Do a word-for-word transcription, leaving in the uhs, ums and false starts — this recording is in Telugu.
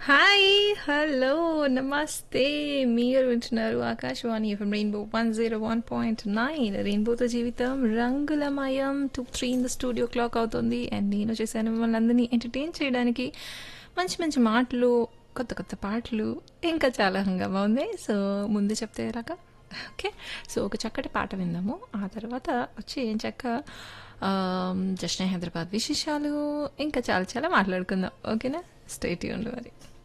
హాయ్ హలో నమస్తే మీరు వింటున్నారు Akashvani FM rainbow one zero one point nine రెయిన్బోతో జీవితం రంగులమయం two three in the studio clock అవుతుంది అండ్ నేను వచ్చేసాను మిమ్మల్ని అందరినీ ఎంటర్టైన్ చేయడానికి మంచి మంచి మాటలు కొత్త కొత్త పాటలు ఇంకా చాలా హంగామా ఉంది సో ముందు చెప్తే రాక ఓకే సో ఒక చక్కటి పాట విందాము ఆ తర్వాత వచ్చి ఏం చక్క జశ్నే హైదరాబాద్ విశేషాలు ఇంకా చాలా చాలా మాట్లాడుకుందాం ఓకేనా స్టే ట్యూన్డ్ మరి